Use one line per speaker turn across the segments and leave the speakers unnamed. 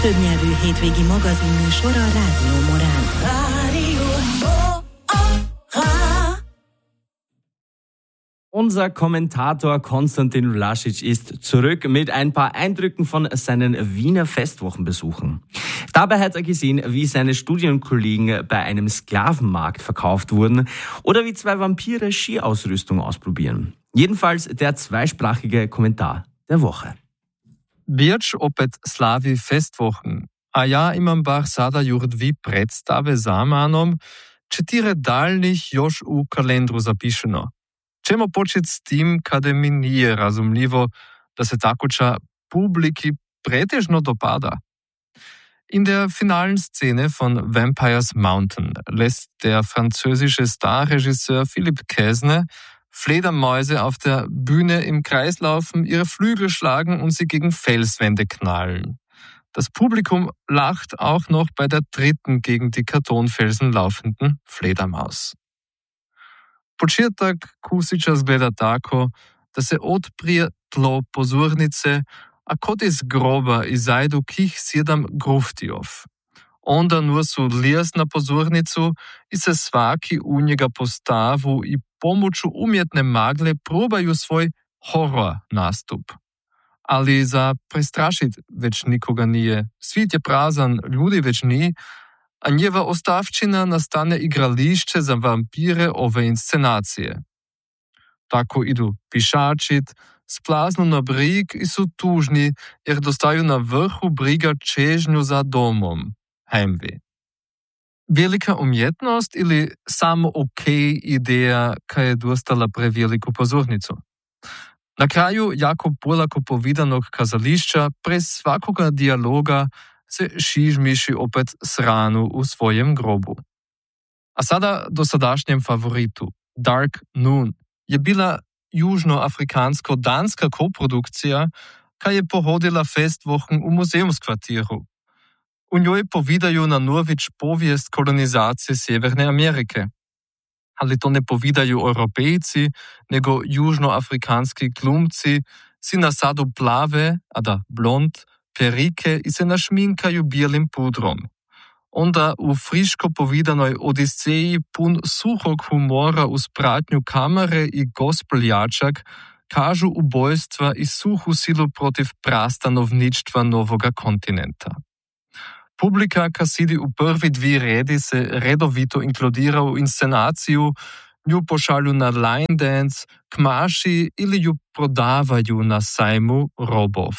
legtöbbnyelvű hétvégi magazinműsor a Rádió Morán.
Unser Kommentator Konstantin Vlasic ist zurück mit ein paar Eindrücken von seinen Wiener Festwochenbesuchen. Dabei hat er gesehen, wie seine Studienkollegen bei einem Sklavenmarkt verkauft wurden oder wie zwei Vampire Skiausrüstung ausprobieren. Jedenfalls der zweisprachige Kommentar der Woche.
Birč opet slavi Festwochen, a ja imam bar sada ju dvi predstave za manom, četire daljnih još u kalendru zapišeno. Čemo početi s tim, kada mi nije razumljivo, da se takoča publiki pretežno dopada. In der finalen Szene von Vampire's Mountain lässt der französische Starregisseur Philippe Caisne Fledermäuse auf der Bühne im Kreis laufen, ihre Flügel schlagen und sie gegen Felswände knallen. Das Publikum lacht auch noch bei der dritten gegen die Kartonfelsen laufenden Fledermaus. Početak Kusića zgleda tako, da se odprije tlo pozornice, a kot iz groba izajdu kih 7 gruftijov. Onda nur sudlijas na pozornicu i se svaki u njega postavu i pomoću umjetne magle probaju svoj horror nastup. Ali za prestrašit već nikoga nije. Svit je prazan, ljudi već ni, a njeva ostavčina nastane igrališće za vampire ove inscenacije. Tako idu pišačit, splaznu na brig i su tužni, jer dostaju na vrhu briga čežnju za domom, heimweh. Velika umjetnost ili samo ideja, kaj je dostala preveliku pozornicu? Na kraju jako polako povedanog kazališča, prez svakoga dialoga se šižmiši opet sranu u svojem grobu. A sada dosadašnjem favoritu, Dark Noon, je bila južnoafrikansko-danska koprodukcija, kaj je pohodila Festwochen u muzeumskvartiru. U njoj povedaju na novič povijest kolonizacije Sjeverne Amerike. Ali to ne povedaju Europejci, nego južnoafrikanski glumci si nasadu plave, a da blond, perike i se našminkaju bijelim pudrom. Onda u friško povedanoj odiseji pun suhog humora uz pratnju kamere i gospeljačak kažu ubojstva i suhu silu protiv prastanovništva novoga kontinenta. Publika, ka sidi u prvi 2 redi, se redovito inkludira u inscenaciju, nju pošalju na line dance, k maši ili ju prodavaju na sajmu robov.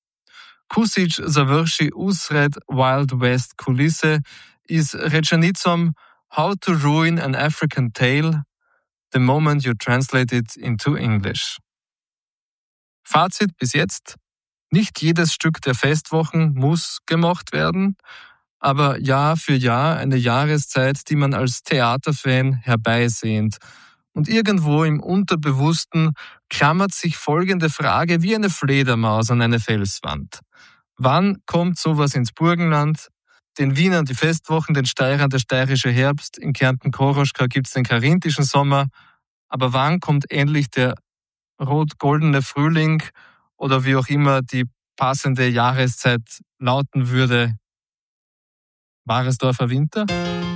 Kusić završi usred Wild West kulise i s rečenicom How to ruin an African tale the moment you translate it into English. Fazit bis jetzt: Nicht jedes Stück der Festwochen muss gemocht werden, aber Jahr für Jahr eine Jahreszeit, die man als Theaterfan herbeisehnt. Und irgendwo im Unterbewussten klammert sich folgende Frage wie eine Fledermaus an eine Felswand. Wann kommt sowas ins Burgenland? Den Wienern die Festwochen, den Steirern der steirische Herbst, in Kärnten Koroschka gibt's den karinthischen Sommer. Aber wann kommt endlich der rot-goldene Frühling oder wie auch immer die passende Jahreszeit lauten würde? Baresdorfer Winter?